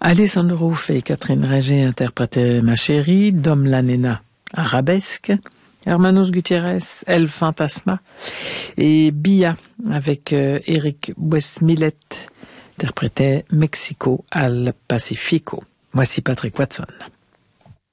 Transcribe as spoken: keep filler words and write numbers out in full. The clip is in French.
Alessandro Ruff et Catherine Régé interprétaient Ma chérie, Dom la Nena, Arabesque, Hermanos Gutiérrez, El Fantasma, et Bia avec euh, Eric Westmillet interprétait Mexico al Pacifico. Voici Patrick Watson.